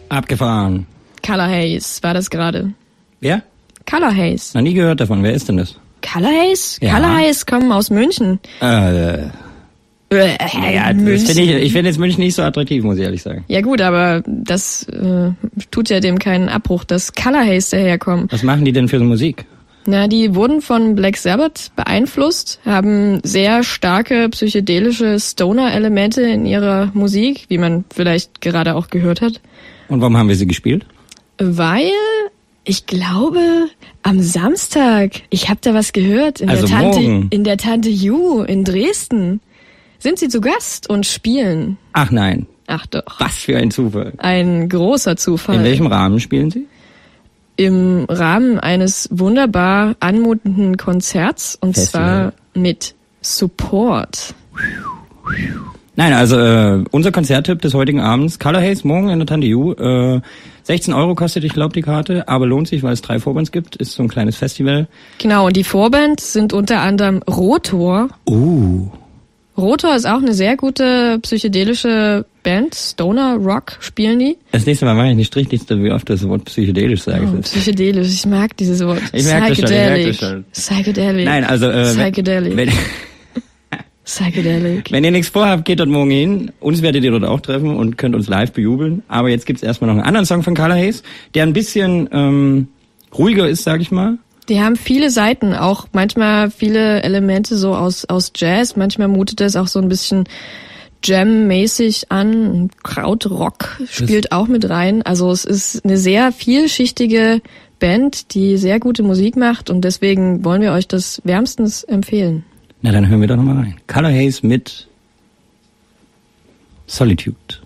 Abgefahren. Color Haze war das gerade. Wer? Color Haze. Noch nie gehört davon. Wer ist denn das? Color Haze? Ja. Color Haze kommen aus München. Naja, ich finde jetzt München nicht so attraktiv, muss ich ehrlich sagen. Ja gut, aber das tut ja dem keinen Abbruch, dass Color Haze daherkommen. Was machen die denn für Musik? Na, die wurden von Black Sabbath beeinflusst, haben sehr starke psychedelische Stoner-Elemente in ihrer Musik, wie man vielleicht gerade auch gehört hat. Und warum haben wir sie gespielt? Weil, ich glaube, am Samstag, ich habe da was gehört, in der Tante Ju in Dresden, sind sie zu Gast und spielen. Ach nein. Ach doch. Was für ein Zufall. Ein großer Zufall. In welchem Rahmen spielen sie? Im Rahmen eines wunderbar anmutenden Konzerts, und Festival. zwar mit Support. Nein, also unser Konzerttipp des heutigen Abends, Color Haze, morgen in der Tante Ju. 16 € kostet, ich glaube, die Karte, aber lohnt sich, weil es 3 Vorbands gibt. Ist so ein kleines Festival. Genau, und die Vorbands sind unter anderem Rotor. Rotor ist auch eine sehr gute psychedelische Band. Stoner Rock spielen die. Das nächste Mal mache ich nicht Strichliste, wie oft das Wort psychedelisch sage. Psychedelisch, ich mag dieses Wort. Ich merke das schon. Psychedelic. Nein, also Psychedelic. Psychedelic. Wenn ihr nichts vorhabt, geht dort morgen hin. Uns werdet ihr dort auch treffen und könnt uns live bejubeln. Aber jetzt gibt's erstmal noch einen anderen Song von Color Haze, der ein bisschen ruhiger ist, sag ich mal. Die haben viele Seiten, auch manchmal viele Elemente so aus Jazz. Manchmal mutet es auch so ein bisschen Jam-mäßig an. Krautrock spielt auch mit rein. Also es ist eine sehr vielschichtige Band, die sehr gute Musik macht. Und deswegen wollen wir euch das wärmstens empfehlen. Na, dann hören wir doch nochmal rein. Color Haze mit Solitude.